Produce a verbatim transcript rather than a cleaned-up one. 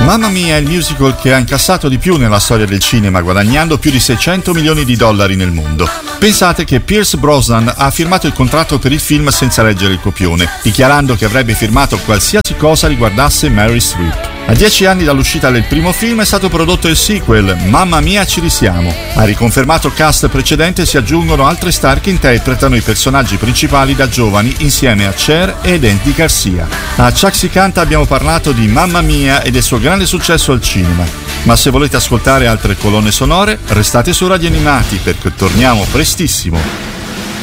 Mamma Mia è il musical che ha incassato di più nella storia del cinema, guadagnando più di seicento milioni di dollari nel mondo. Pensate che Pierce Brosnan ha firmato il contratto per il film senza leggere il copione, dichiarando che avrebbe firmato qualsiasi cosa riguardasse Mary Streep. A dieci anni dall'uscita del primo film è stato prodotto il sequel, Mamma Mia ci risiamo. Al riconfermato cast precedente si aggiungono altre star che interpretano i personaggi principali da giovani insieme a Cher ed Andy Garcia. A Ciak si canta abbiamo parlato di Mamma Mia e del suo grande successo al cinema. Ma se volete ascoltare altre colonne sonore, restate su Radio Animati perché torniamo prestissimo.